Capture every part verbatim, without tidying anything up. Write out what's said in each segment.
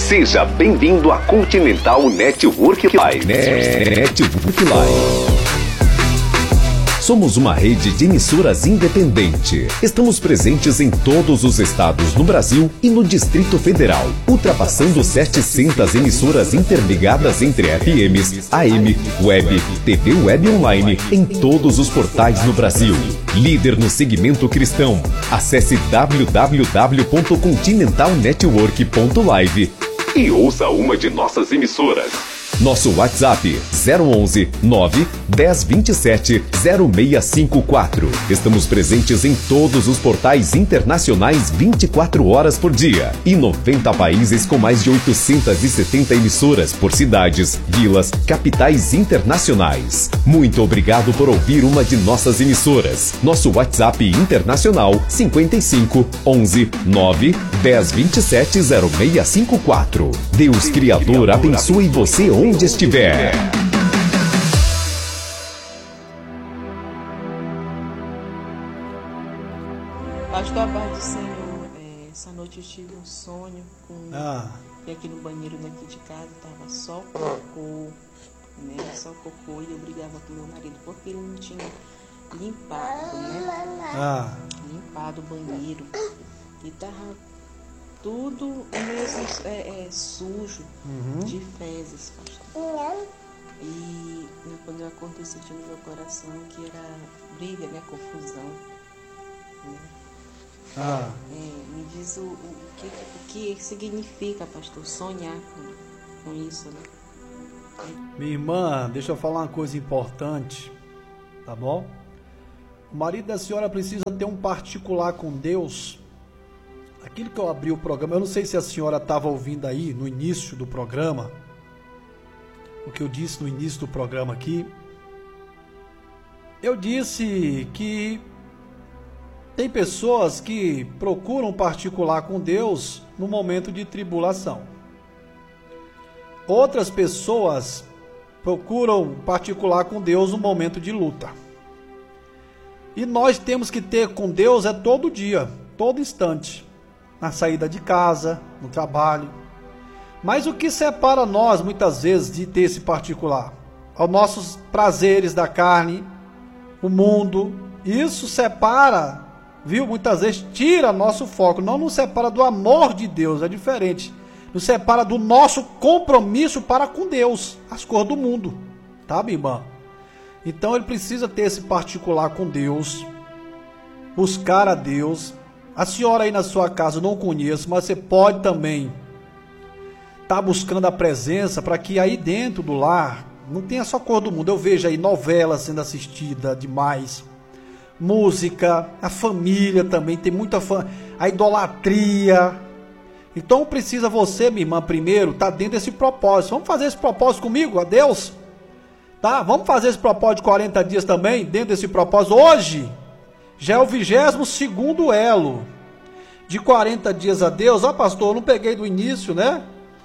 Seja bem-vindo à Continental Network Live. Network Live. Somos uma rede de emissoras independente. Estamos presentes em todos os estados no Brasil e no Distrito Federal, ultrapassando setecentas emissoras interligadas entre F Ms, A M, Web, T V Web Online em todos os portais no Brasil. Líder no segmento cristão. Acesse w w w ponto continental network ponto live e ouça uma de nossas emissoras. Nosso WhatsApp zero onze nove dez vinte e sete zero seis cinco quatro. Estamos presentes em todos os portais internacionais vinte e quatro horas por dia e noventa países com mais de oitocentas e setenta emissoras por cidades, vilas, capitais internacionais. Muito obrigado por ouvir uma de nossas emissoras. Nosso WhatsApp internacional cinquenta e cinco onze nove dez vinte e sete zero seis cinco quatro. Deus Criador abençoe você onde estiver. Pastor, a paz do Senhor, é, essa noite eu tive um sonho com ah. e aqui no banheiro daqui de casa estava só cocô, né? Só cocô, e eu brigava com meu marido porque ele não tinha limpado, né? Ah. Limpado o banheiro. E tava tudo mesmo é, é, sujo, uhum. de fezes, pastor. E quando eu acordei, senti no meu coração que era briga, né? Confusão. Né? Ah. É, me diz o, o, que, o que significa, pastor, sonhar com, com isso, né? Minha irmã, deixa eu falar uma coisa importante, tá bom? O marido da senhora precisa ter um particular com Deus. Aquilo que eu abri o programa, eu não sei se a senhora estava ouvindo aí no início do programa, o que eu disse no início do programa aqui. Eu disse que tem pessoas que procuram particular com Deus no momento de tribulação. Outras pessoas procuram particular com Deus no momento de luta. E nós temos que ter com Deus é todo dia, todo instante. Na saída de casa, no trabalho. Mas o que separa nós, muitas vezes, de ter esse particular? Os nossos prazeres da carne, o mundo. Isso separa, viu? Muitas vezes tira nosso foco. Não nos separa do amor de Deus, é diferente. Nos separa do nosso compromisso para com Deus, as coisas do mundo. Tá, minha irmã? Então ele precisa ter esse particular com Deus, buscar a Deus. A senhora aí na sua casa eu não conheço, mas você pode também estar tá buscando a presença para que aí dentro do lar não tenha só cor do mundo. Eu vejo aí novela sendo assistida demais, música, a família também, tem muita fã, a idolatria. Então precisa você, minha irmã, primeiro, tá dentro desse propósito. Vamos fazer esse propósito comigo, a Deus? Tá? Vamos fazer esse propósito de quarenta dias também, dentro desse propósito. Hoje já é o vigésimo segundo elo de quarenta dias a Deus. Ó, pastor, eu não peguei do início, né?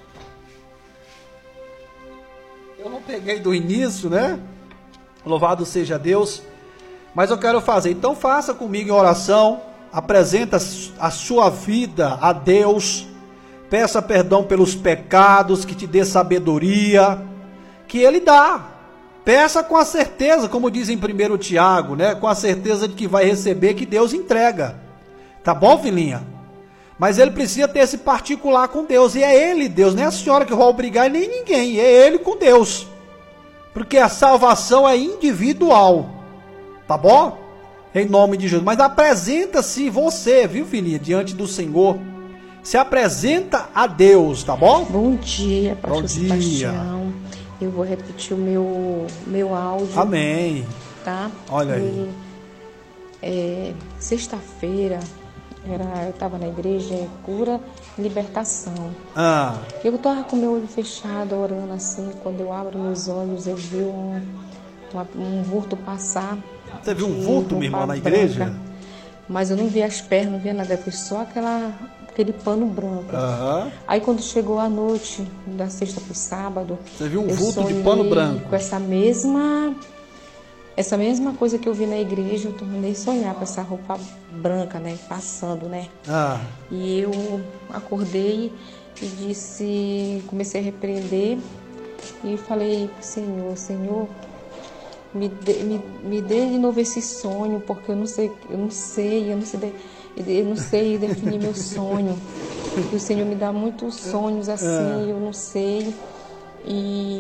Eu não peguei do início, né? Louvado seja Deus. Mas eu quero fazer. Então faça comigo em oração. Apresenta a sua vida a Deus. Peça perdão pelos pecados, que te dê sabedoria, que Ele dá. Peça com a certeza, como diz em primeiro Tiago, né? Com a certeza de que vai receber, que Deus entrega. Tá bom, filhinha? Mas ele precisa ter esse particular com Deus. E é ele, Deus, não é a senhora que vai obrigar, nem ninguém. É ele com Deus. Porque a salvação é individual. Tá bom? Em nome de Jesus. Mas apresenta-se você, viu, filhinha? Diante do Senhor. Se apresenta a Deus, tá bom? Bom dia, pastor Bom dia. Sebastião. Eu vou repetir o meu, meu áudio. Amém. Tá? Olha aí. E, é, sexta-feira, era, eu estava na igreja, é, cura e libertação. Ah. Eu estava com meu olho fechado, orando assim. Quando eu abro meus olhos, eu vi um, um, um vulto passar. Você viu um vulto, minha irmã, na igreja? Branca, mas eu não vi as pernas, não vi nada. Foi só aquela... aquele pano branco. Uhum. Aí quando chegou a noite, da sexta para o sábado, você viu um vulto de pano branco? Com essa mesma, essa mesma coisa que eu vi na igreja, eu tornei sonhar com essa roupa branca, né, passando, né? Ah. E eu acordei e disse, comecei a repreender e falei, Senhor, Senhor, me dê, me, me dê de novo esse sonho, porque eu não sei, eu não sei, eu não sei, eu não sei definir meu sonho. E o Senhor me dá muitos sonhos assim, eu não sei. E,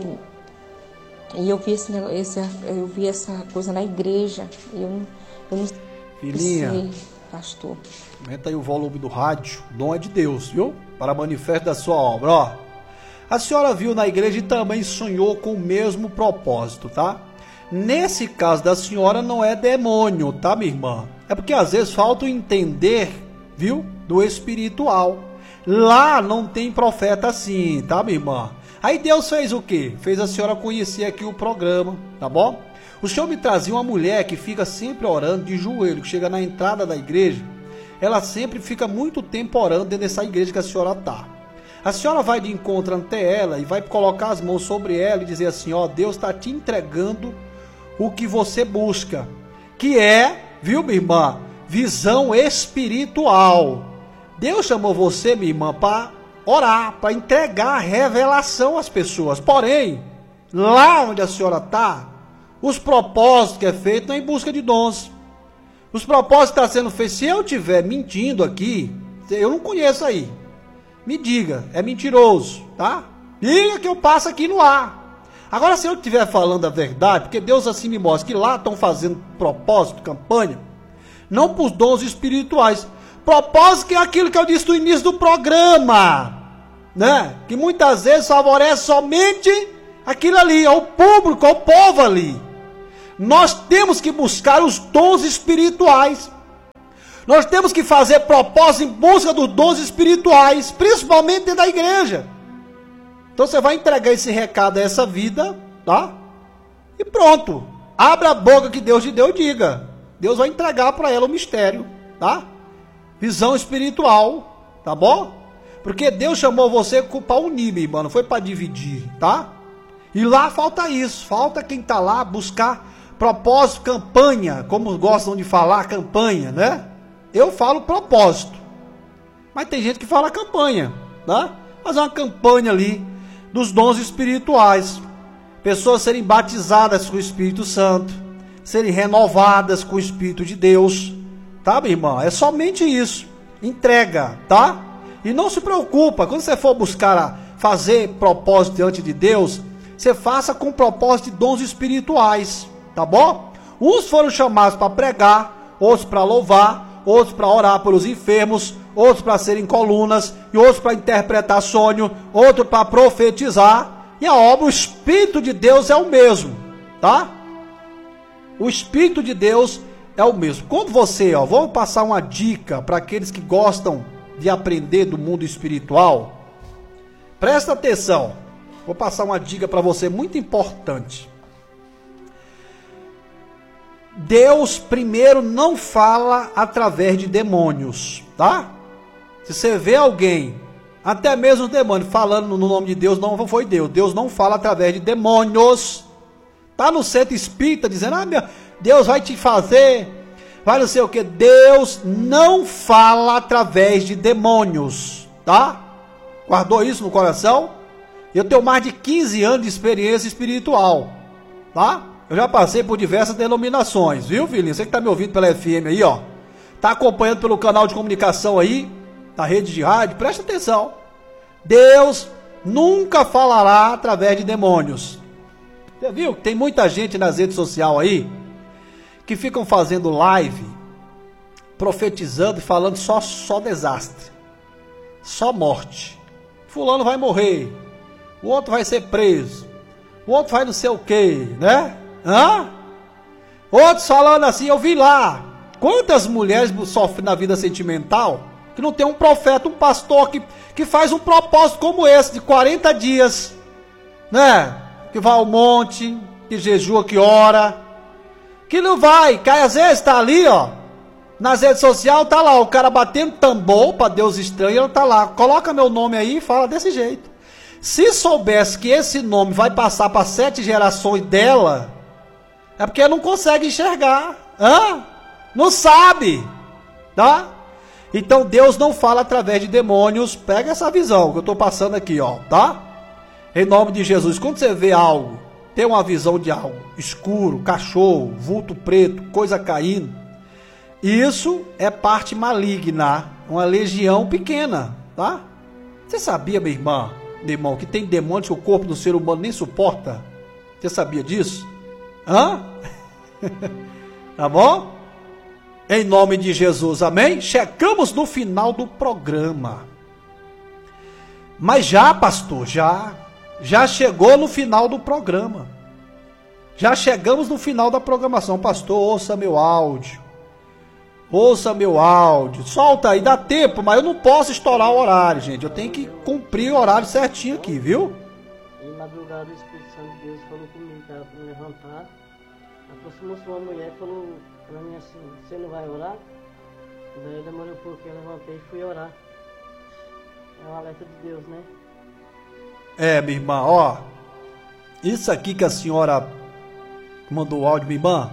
e eu vi esse, esse, eu vi essa coisa na igreja. Eu, eu não Filhinha, sei, pastor. Aumenta aí o volume do rádio. O dom é de Deus, viu? Para manifesto da sua obra, ó. A senhora viu na igreja e também sonhou com o mesmo propósito, tá? Nesse caso da senhora não é demônio, tá, minha irmã? É porque às vezes falta o entender, viu? Do espiritual. Lá não tem profeta assim, tá, minha irmã? Aí Deus fez o quê? Fez a senhora conhecer aqui o programa, tá bom? O Senhor me trazia uma mulher que fica sempre orando de joelho, que chega na entrada da igreja, ela sempre fica muito tempo orando dentro dessa igreja que a senhora tá. A senhora vai de encontro ante ela e vai colocar as mãos sobre ela e dizer assim, ó, Deus está te entregando o que você busca, que é, viu, minha irmã, visão espiritual. Deus chamou você, minha irmã, para orar, para entregar a revelação às pessoas. Porém, lá onde a senhora está, os propósitos que é feito não é em busca de dons. Os propósitos que estão sendo feitos, se eu estiver mentindo aqui, eu não conheço aí. Me diga, é mentiroso, tá? Diga que eu passo aqui no ar. Agora, se eu estiver falando a verdade, porque Deus assim me mostra que lá estão fazendo propósito, campanha, não para os dons espirituais. Propósito que é aquilo que eu disse no início do programa, né? Que muitas vezes favorece somente aquilo ali, ao público, ao povo ali. Nós temos que buscar os dons espirituais. Nós temos que fazer propósito em busca dos dons espirituais, principalmente dentro da igreja. Então você vai entregar esse recado a essa vida, tá? E pronto. Abra a boca que Deus te deu e diga. Deus vai entregar para ela o mistério, tá? Visão espiritual, tá bom? Porque Deus chamou você para unir, meu irmão, não foi para dividir, tá? E lá falta isso, falta quem tá lá buscar propósito, campanha, como gostam de falar, campanha, né? Eu falo propósito, mas tem gente que fala campanha, tá? Fazer uma campanha ali dos dons espirituais, pessoas serem batizadas com o Espírito Santo, serem renovadas com o Espírito de Deus, tá, minha irmã? É somente isso. Entrega, tá? E não se preocupa, quando você for buscar fazer propósito diante de Deus, você faça com propósito de dons espirituais, tá bom? Uns foram chamados para pregar, outros para louvar, outros para orar pelos enfermos, outros para serem colunas, e outros para interpretar sonho, outros para profetizar. E a obra, o Espírito de Deus é o mesmo, tá? O Espírito de Deus é o mesmo. Quando você, ó, vou passar uma dica para aqueles que gostam de aprender do mundo espiritual. Presta atenção. Vou passar uma dica para você muito importante. Deus primeiro não fala através de demônios, tá? Se você vê alguém, até mesmo o demônio, falando no nome de Deus, não foi Deus. Deus não fala através de demônios. Tá no centro espírita dizendo, ah, meu, Deus vai te fazer, vai não sei o que. Deus não fala através de demônios, tá? Guardou isso no coração? Eu tenho mais de quinze anos de experiência espiritual, tá? Eu já passei por diversas denominações, viu, filhinho? Você que tá me ouvindo pela F M aí, ó. Tá acompanhando pelo canal de comunicação aí, na rede de rádio, presta atenção. Deus nunca falará através de demônios. Você viu? Tem muita gente nas redes sociais aí, que ficam fazendo live, profetizando e falando só, só desastre. Só morte. Fulano vai morrer. O outro vai ser preso. O outro vai não sei o que, né? Hã? Outros falando assim, eu vi lá. Quantas mulheres sofrem na vida sentimental que não tem um profeta, um pastor que, que faz um propósito como esse, de quarenta dias, né? Que vai ao monte, que jejua, que ora, que não vai, que às vezes tá ali, ó, nas redes sociais, tá lá, o cara batendo tambor para Deus estranho, ele tá lá, coloca meu nome aí e fala desse jeito. Se soubesse que esse nome vai passar para sete gerações dela, é porque não consegue enxergar, hã? Não sabe, tá? Então Deus não fala através de demônios. Pega essa visão que eu estou passando aqui, ó, tá? Em nome de Jesus. Quando você vê algo, tem uma visão de algo escuro, cachorro, vulto preto, coisa caindo, isso é parte maligna, uma legião pequena, tá? Você sabia, minha irmã, meu irmão, que tem demônios que o corpo do ser humano nem suporta? Você sabia disso? Hã? Tá bom? Em nome de Jesus, amém? Chegamos no final do programa. Mas já, pastor, já, já chegou no final do programa. Já chegamos no final da programação. Pastor, ouça meu áudio. Ouça meu áudio. Solta aí, dá tempo, mas eu não posso estourar o horário, gente. Eu tenho que cumprir o horário certinho aqui, viu? Em madrugada, o Espírito Santo de Deus falou comigo, estava para me levantar. Aproximou-se uma mulher e falou para mim assim: você não vai orar? Daí eu demorei um pouquinho, eu levantei e fui orar. É um alerta de Deus, né? É, minha irmã, ó. Isso aqui que a senhora mandou o áudio, minha irmã,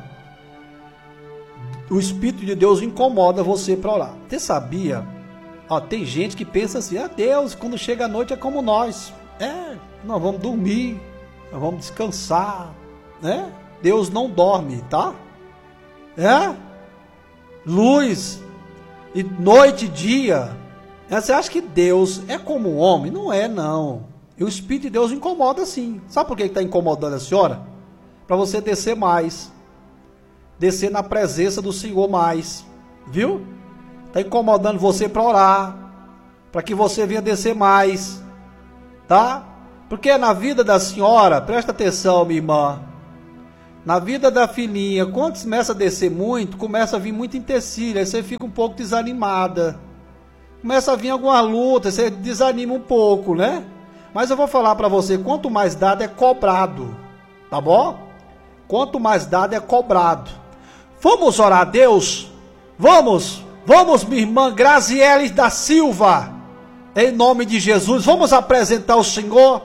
o Espírito de Deus incomoda você para orar. Você sabia? Ó, tem gente que pensa assim: ah, Deus, quando chega a noite é como nós. É, nós vamos dormir, nós vamos descansar, né? Deus não dorme, tá? É? Luz, e noite e dia. Você acha que Deus é como um homem? Não é, não. E o Espírito de Deus incomoda sim. Sabe por que está incomodando a senhora? Para você descer mais. Descer na presença do Senhor mais. Viu? Está incomodando você para orar. Para que você venha descer mais. Tá? Porque na vida da senhora, presta atenção, minha irmã. Na vida da filhinha, quando começa a descer muito, começa a vir muito empecilho. Aí você fica um pouco desanimada. Começa a vir alguma luta, você desanima um pouco, né? Mas eu vou falar para você, quanto mais dado é cobrado, tá bom? Quanto mais dado é cobrado. Vamos orar a Deus? Vamos, vamos, minha irmã Graziele da Silva, em nome de Jesus, vamos apresentar o Senhor.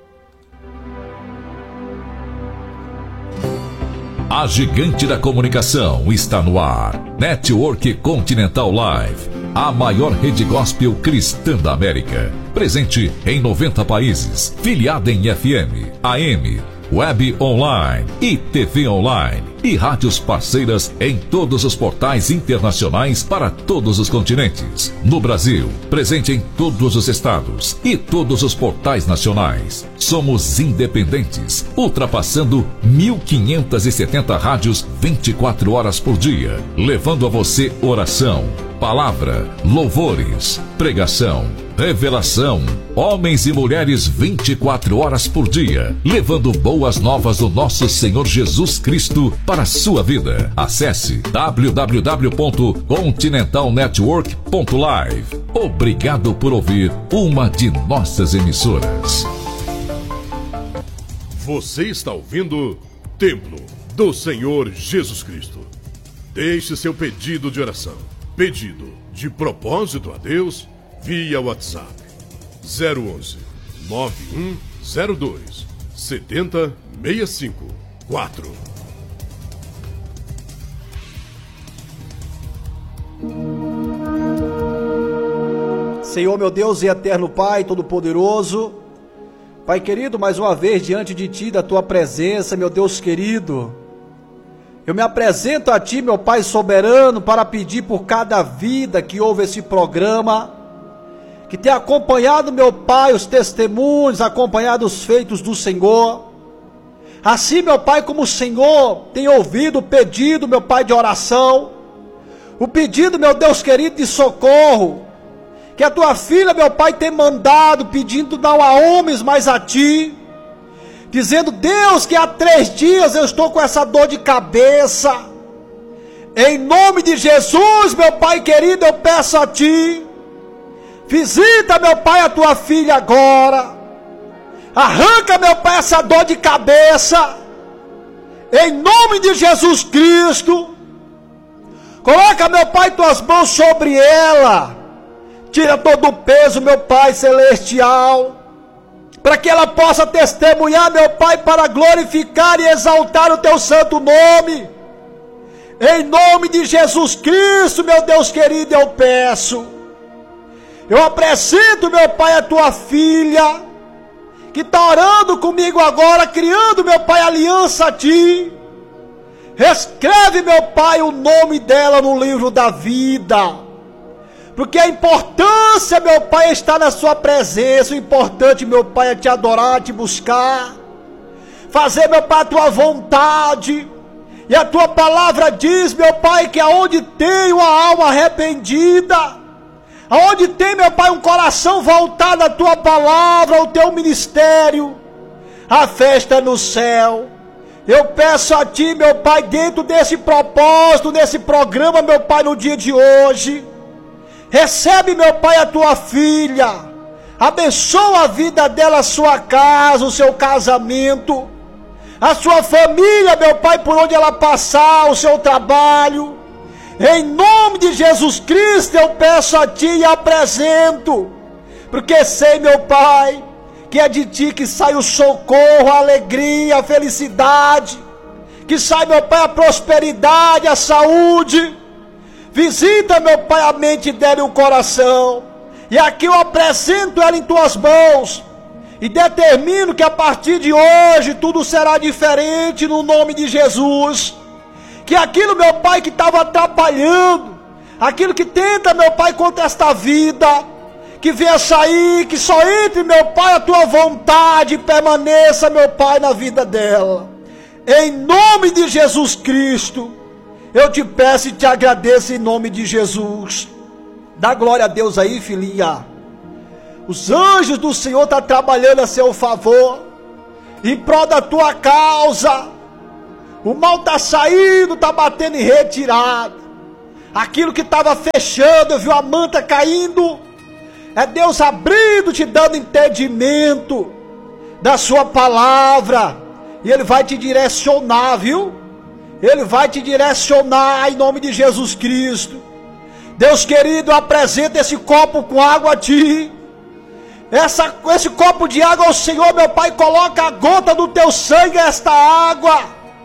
A gigante da comunicação está no ar. Network Continental Live, a maior rede gospel cristã da América. Presente em noventa países, filiada em F M, A M, web online e T V online. E rádios parceiras em todos os portais internacionais para todos os continentes. No Brasil, presente em todos os estados e todos os portais nacionais. Somos independentes, ultrapassando mil quinhentas e setenta rádios vinte e quatro horas por dia, levando a você oração, palavra, louvores, pregação, revelação, homens e mulheres vinte e quatro horas por dia, levando boas novas do nosso Senhor Jesus Cristo para a sua vida. Acesse w w w ponto continental network ponto live. Obrigado por ouvir uma de nossas emissoras. Você está ouvindo Templo do Senhor Jesus Cristo. Deixe seu pedido de oração, pedido de propósito a Deus, via WhatsApp zero onze, nove um zero dois, sete zero seis cinco quatro. Senhor, meu Deus e eterno Pai Todo-Poderoso, Pai querido, mais uma vez diante de Ti, da Tua presença, meu Deus querido, eu me apresento a Ti, meu Pai soberano, para pedir por cada vida que ouve esse programa, que tem acompanhado, meu Pai, os testemunhos, acompanhado os feitos do Senhor. Assim, meu Pai, como o Senhor tem ouvido o pedido, meu Pai, de oração, o pedido, meu Deus querido, de socorro, que a Tua filha, meu Pai, tem mandado, pedindo não a homens, mas a Ti, dizendo: Deus, que há três dias eu estou com essa dor de cabeça, em nome de Jesus, meu Pai querido, eu peço a Ti, visita, meu Pai, a Tua filha agora, arranca, meu Pai, essa dor de cabeça, em nome de Jesus Cristo, coloca, meu Pai, Tuas mãos sobre ela, tira todo o peso, meu Pai celestial, para que ela possa testemunhar, meu Pai, para glorificar e exaltar o Teu santo nome, Em nome de Jesus Cristo, meu Deus querido, eu peço. Eu apresento, meu Pai, a tua filha, que está orando comigo agora, criando, meu Pai, aliança a ti. Escreve, meu Pai, o nome dela no livro da vida. Porque a importância, meu Pai, está na sua presença. O importante, meu Pai, é te adorar, te buscar. Fazer, meu Pai, a tua vontade. E a tua palavra diz, meu Pai, que aonde tem uma alma arrependida, aonde tem, meu Pai, um coração voltado à tua palavra, ao teu ministério, a festa no céu. Eu peço a ti, meu Pai, dentro desse propósito, desse programa, meu Pai, no dia de hoje, recebe, meu Pai, a tua filha, abençoa a vida dela, a sua casa, o seu casamento, a sua família, meu Pai, por onde ela passar, o seu trabalho. Em nome de Jesus Cristo eu peço a ti e apresento, porque sei, meu Pai, que é de ti que sai o socorro, a alegria, a felicidade, que sai, meu Pai, a prosperidade, a saúde. Visita, meu Pai, a mente dela e o coração, e aqui eu apresento ela em tuas mãos, e determino que a partir de hoje tudo será diferente no nome de Jesus. Que aquilo, meu Pai, que estava atrapalhando, aquilo que tenta, meu Pai, contra esta vida, que venha sair, que só entre, meu Pai, a tua vontade e permaneça, meu Pai, na vida dela. Em nome de Jesus Cristo, eu te peço e te agradeço em nome de Jesus. Dá glória a Deus aí, filhinha. Os anjos do Senhor estão trabalhando a seu favor, em prol da tua causa. O mal está saindo, está batendo em retirada. Aquilo que estava fechando, viu a manta caindo, é Deus abrindo, te dando entendimento da sua palavra. E Ele vai te direcionar, viu? Ele vai te direcionar em nome de Jesus Cristo. Deus querido, apresenta esse copo com água a ti. Essa, esse copo de água, o Senhor, meu Pai, coloca a gota do teu sangue nesta água.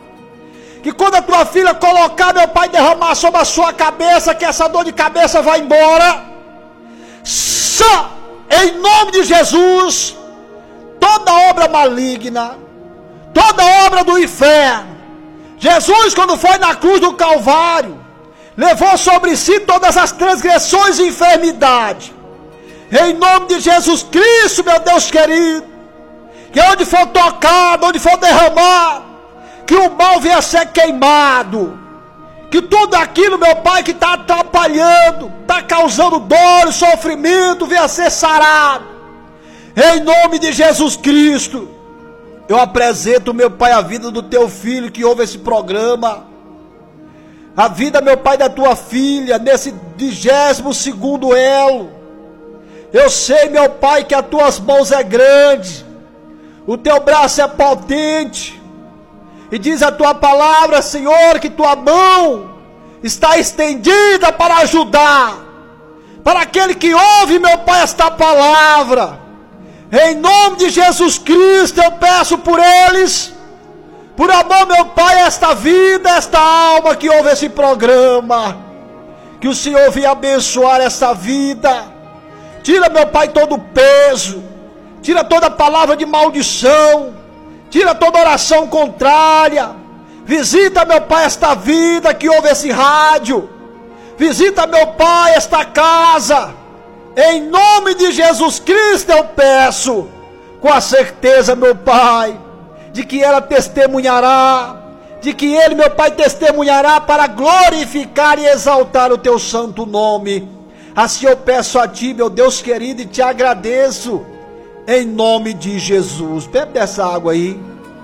Que quando a tua filha colocar, meu Pai, derramar sobre a sua cabeça, que essa dor de cabeça vai embora. Só em nome de Jesus, toda obra maligna, toda obra do inferno. Jesus, quando foi na cruz do Calvário, levou sobre si todas as transgressões e enfermidades. Em nome de Jesus Cristo, meu Deus querido, que onde for tocado, onde for derramado, que o mal venha a ser queimado, que tudo aquilo, meu Pai, que está atrapalhando, está causando dor e sofrimento, venha a ser sarado. Em nome de Jesus Cristo, eu apresento, meu Pai, a vida do teu filho que ouve esse programa, a vida, meu Pai, da tua filha, nesse vigésimo segundo elo. Eu sei, meu Pai, que as tuas mãos é grande, o teu braço é potente, e diz a tua palavra, Senhor, que tua mão está estendida para ajudar, para aquele que ouve, meu Pai, esta palavra. Em nome de Jesus Cristo eu peço por eles, por amor, meu Pai, esta vida, esta alma que ouve esse programa, que o Senhor venha abençoar essa vida. Tira, meu Pai, todo o peso, tira toda palavra de maldição, tira toda oração contrária. Visita, meu Pai, esta vida que ouve esse rádio. Visita, meu Pai, esta casa. Em nome de Jesus Cristo eu peço, com a certeza, meu Pai, de que ela testemunhará, de que ele, meu Pai, testemunhará para glorificar e exaltar o teu santo nome. Assim eu peço a ti, meu Deus querido, e te agradeço, em nome de Jesus. Bebe dessa água aí.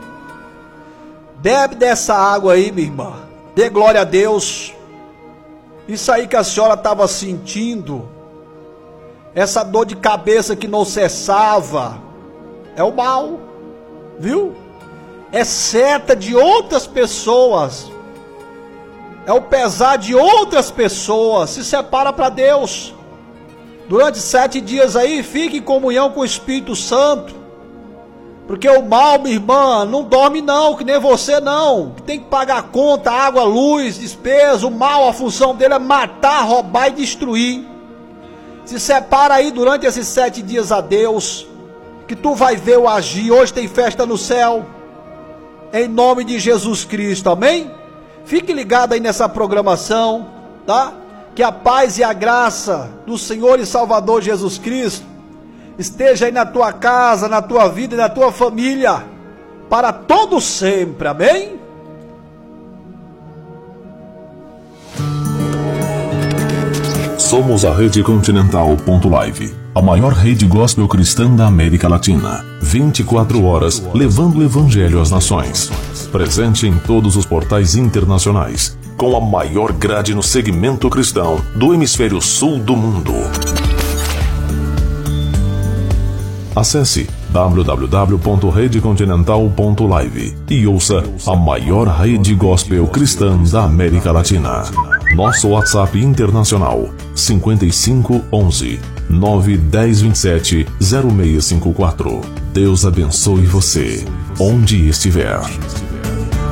Bebe dessa água aí, minha irmã. Dê glória a Deus. Isso aí que a senhora estava sentindo, essa dor de cabeça que não cessava, é o mal, viu? É seta de outras pessoas. É o pesar de outras pessoas. Se separa para Deus. Durante sete dias aí, fique em comunhão com o Espírito Santo. Porque o mal, minha irmã, não dorme não, que nem você não. Tem que pagar conta, água, luz, despesa. O mal, a função dele é matar, roubar e destruir. Se separa aí durante esses sete dias a Deus, que tu vai ver o agir. Hoje tem festa no céu, em nome de Jesus Cristo, amém? Fique ligado aí nessa programação, tá? Que a paz e a graça do Senhor e Salvador Jesus Cristo esteja aí na tua casa, na tua vida e na tua família, para todo sempre, amém? Somos a Rede Continental.live, a maior rede gospel cristã da América Latina. vinte e quatro horas, levando o evangelho às nações. Presente em todos os portais internacionais, com a maior grade no segmento cristão do hemisfério sul do mundo. Acesse w w w ponto rede continental ponto live e ouça a maior rede gospel cristã da América Latina. Nosso WhatsApp internacional cinco cinco um um nove um zero dois sete zero seis cinco quatro. Deus abençoe você, onde estiver.